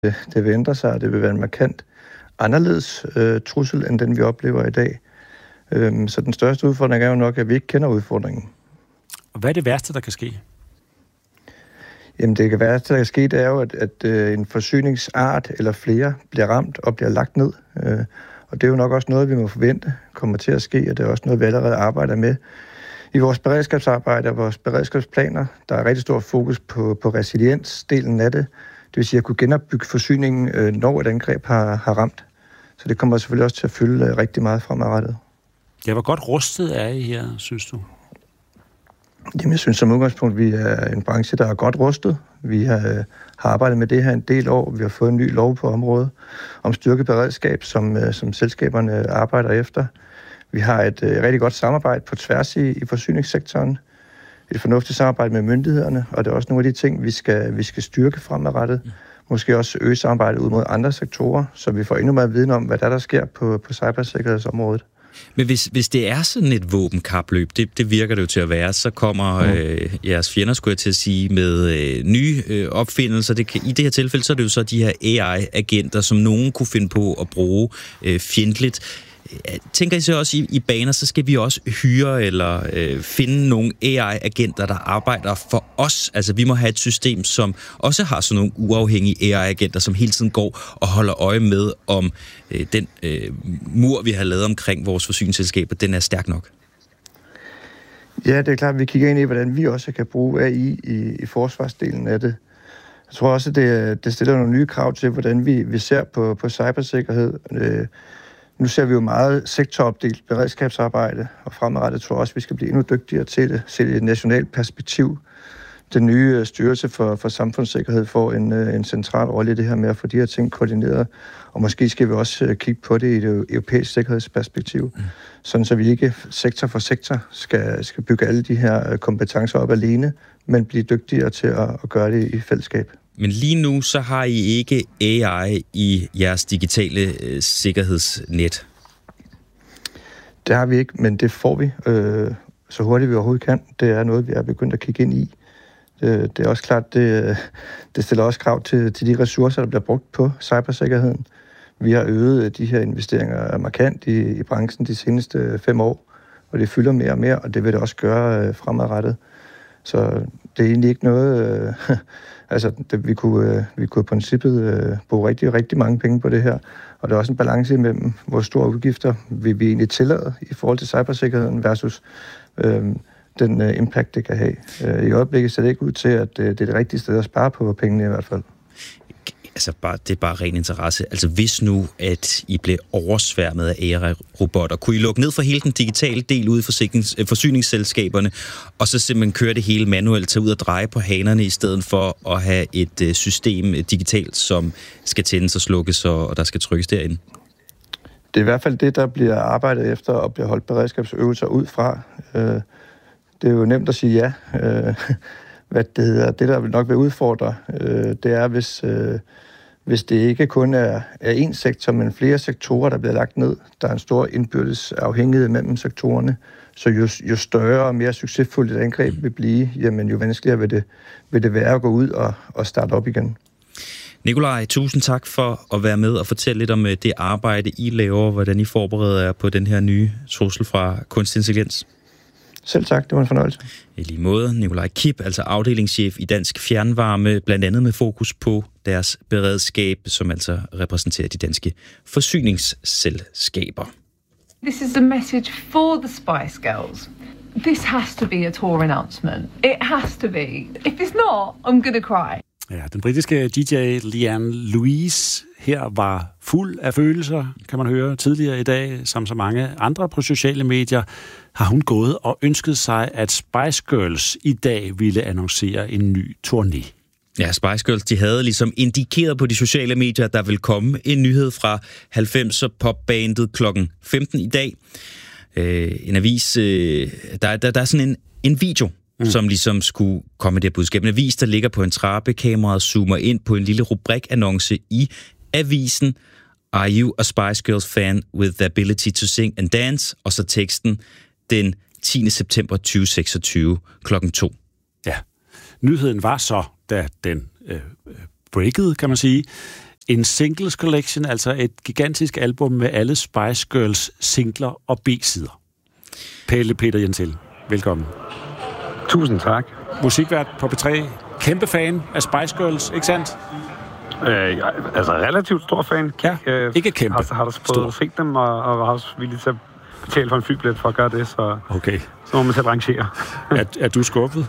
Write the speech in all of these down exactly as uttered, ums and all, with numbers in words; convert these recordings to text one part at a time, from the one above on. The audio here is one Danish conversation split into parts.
det vil ændre sig, og det vil være en markant anderledes øh, trussel, end den vi oplever i dag. Øhm, så den største udfordring er jo nok, at vi ikke kender udfordringen. Og hvad er det værste, der kan ske? Jamen det værste, der kan ske, det er jo, at, at øh, en forsyningsart eller flere bliver ramt og bliver lagt ned. Øh, og det er jo nok også noget, vi må forvente kommer til at ske, og det er også noget, vi allerede arbejder med i vores beredskabsarbejde og vores beredskabsplaner. Der er rigtig stor fokus på, på resiliensdelen af det. Det vil sige at kunne genopbygge forsyningen, øh, når et angreb har, har ramt. Så det kommer selvfølgelig også til at fylde øh, rigtig meget fremadrettet. Ja, hvor godt rustet er I her, synes du? Jamen, jeg synes som udgangspunkt, vi er en branche, der er godt rustet. Vi har, øh, har arbejdet med det her en del år. Vi har fået en ny lov på området om styrket beredskab, som, øh, som selskaberne arbejder efter. Vi har et øh, rigtig godt samarbejde på tværs i, i forsyningssektoren. Et fornuftigt samarbejde med myndighederne, og det er også nogle af de ting, vi skal, vi skal styrke fremadrettet. Måske også øge samarbejdet ud mod andre sektorer, så vi får endnu mere viden om, hvad der, der sker på, på cybersikkerhedsområdet. Men hvis, hvis det er sådan et våbenkapløb, det, det virker det jo til at være, så kommer mm. øh, jeres fjender, skulle jeg til at sige, med øh, nye øh, opfindelser. Det kan, i det her tilfælde, så er det jo så de her A I-agenter, som nogen kunne finde på at bruge øh, fjendtligt. Tænker I så også i, i baner, så skal vi også hyre eller øh, finde nogle A I-agenter, der arbejder for os. Altså, vi må have et system, som også har sådan nogle uafhængige A I-agenter, som hele tiden går og holder øje med, om øh, den øh, mur, vi har lavet omkring vores forsyningsselskaber, den er stærk nok. Ja, det er klart, at vi kigger ind i, hvordan vi også kan bruge A I i, i forsvarsdelen af det. Jeg tror også, at det, det stiller nogle nye krav til, hvordan vi, vi ser på, på cybersikkerhed. Øh, Nu ser vi jo meget sektoropdelt beredskabsarbejde, og fremadrettet tror jeg også, at vi skal blive endnu dygtigere til det, set i et nationalt perspektiv. Den nye styrelse for, for samfundssikkerhed får en, en central rolle i det her med at få de her ting koordineret, og måske skal vi også kigge på det i det europæiske sikkerhedsperspektiv, mm. sådan så vi ikke sektor for sektor skal, skal bygge alle de her kompetencer op alene, men blive dygtigere til at, at gøre det i fællesskab. Men lige nu, så har I ikke A I i jeres digitale øh, sikkerhedsnet. Det har vi ikke, men det får vi, øh, så hurtigt vi overhovedet kan. Det er noget, vi er begyndt at kigge ind i. Det, det er også klart, det, det stiller også krav til, til de ressourcer, der bliver brugt på cybersikkerheden. Vi har øget de her investeringer markant i, i branchen de seneste fem år, og det fylder mere og mere, og det vil det også gøre øh, fremadrettet. Så det er egentlig ikke noget... Øh, altså, det, vi, kunne, øh, vi kunne i princippet øh, bruge rigtig, rigtig mange penge på det her. Og der er også en balance imellem, hvor store udgifter vi, vi egentlig tillader i forhold til cybersikkerheden versus øh, den øh, impact, det kan have. Øh, I øjeblikket ser det ikke ud til, at øh, det er det rigtige sted at spare på pengene i hvert fald. Altså, bare, det er bare ren interesse. Altså, hvis nu, at I blev oversværmet af A I-robotter, kunne I lukke ned for hele den digitale del ude i forsyningsselskaberne, og så simpelthen køre det hele manuelt, tage ud og dreje på hanerne, i stedet for at have et uh, system et digitalt, som skal tændes og slukkes, og der skal trykkes derinde? Det er i hvert fald det, der bliver arbejdet efter, og bliver holdt beredskabsøvelser ud fra. Uh, det er jo nemt at sige ja. Uh, Hvad det hedder, det der nok vil udfordre, øh, det er, hvis, øh, hvis det ikke kun er, er én sektor, men flere sektorer, der bliver lagt ned. Der er en stor indbyrdes afhængighed mellem sektorerne, så jo, jo større og mere succesfuldt et angreb vil blive, jamen jo vanskeligere vil det, vil det være at gå ud og, og starte op igen. Nikolaj, tusind tak for at være med og fortælle lidt om det arbejde, I laver, hvordan I forbereder jer på den her nye trussel fra kunstig intelligens. Selv tak, det var en fornøjelse. I lige måde, Nikolaj Kipp, altså afdelingschef i Dansk Fjernvarme, blandt andet med fokus på deres beredskab, som altså repræsenterer de danske forsyningsselskaber. This is a message for the Spice Girls. This has to be a tour announcement. It has to be. If it's not, I'm gonna cry. Ja, den britiske D J Leanne Louise her var fuld af følelser, kan man høre tidligere i dag, som så mange andre på sociale medier, har hun gået og ønsket sig, at Spice Girls i dag ville annoncere en ny turné. Ja, Spice Girls, de havde ligesom indikeret på de sociale medier, at der vil komme en nyhed fra halvfemser popbandet klokken femten i dag. Øh, en avis, øh, der, der, der er sådan en, en video, Mm. som ligesom skulle komme med det budskab. En avis, der ligger på en trappe, kameraet zoomer ind på en lille rubrikannonce i avisen. Are you a Spice Girls fan with the ability to sing and dance? Og så teksten den tiende september tyve seksogtyve klokken to. Ja, nyheden var så, da den øh, breakede, kan man sige, En singles collection, altså et gigantisk album med alle Spice Girls singler og B-sider. Pelle Peter Jensen, velkommen. Tusind tak. Musikvært på P tre. Kæmpe fan af Spice Girls, ikke sandt? Øh, jeg, altså relativt stor fan. Ja, øh, ikke kæmpe. Har, har du fået set dem, og, og har også villig til at betale for en flybillet for at gøre det, så, okay. så må man selv rangere. er, er du skuffet?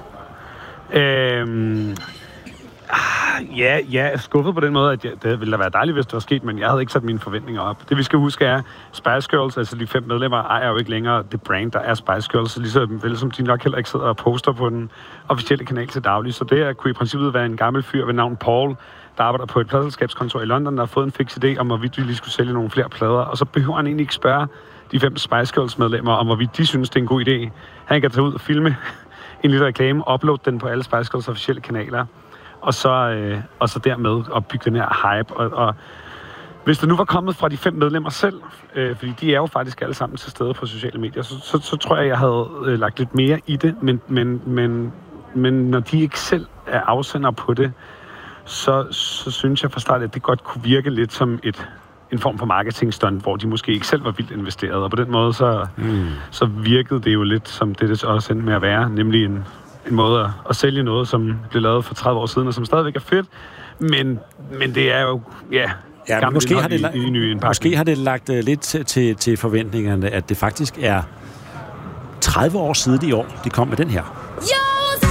øhm, ja, ja, skuffet på den måde, at jeg, det ville da være dejligt, hvis det var sket, men jeg havde ikke sat mine forventninger op. Det vi skal huske er, Spice Girls, altså de fem medlemmer, ejer jo ikke længere det brand, der er Spice Girls, lige så vel som de nok heller ikke sidder og poster på den officielle kanal til daglig. Så det kunne i princippet være en gammel fyr ved navn Paul, der arbejder på et pladeselskabskontor i London, der har fået en fix idé om, hvorvidt vi lige skulle sælge nogle flere plader, og så behøver han egentlig ikke spørge de fem Spice Girls medlemmer om, hvorvidt de synes, det er en god idé. Han kan tage ud og filme en lille reklame, uploade den på alle Spice Girls officielle kanaler, og så, øh, og så dermed opbygge den her hype. Og, og hvis det nu var kommet fra de fem medlemmer selv, øh, fordi de er jo faktisk alle sammen til stede på sociale medier, så, så, så tror jeg, jeg havde øh, lagt lidt mere i det, men, men, men, men når de ikke selv er afsender på det, så, så synes jeg fra start, at det godt kunne virke lidt som et, en form for marketingstunt, hvor de måske ikke selv var vildt investeret, og på den måde så, mm. så virkede det jo lidt som det, det også endte med at være, nemlig en en måde at, at sælge noget, som blev lavet for tredive år siden, og som stadigvæk er fedt, men, men det er jo, ja, ja måske, har det, i, i, i måske har det lagt uh, lidt til, til, til forventningerne, at det faktisk er tredive år siden i år, de kom med den her.